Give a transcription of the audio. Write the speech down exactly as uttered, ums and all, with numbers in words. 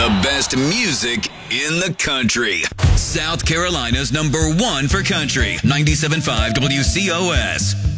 best music in the country. South Carolina's number one for country. ninety-seven point five W C O S.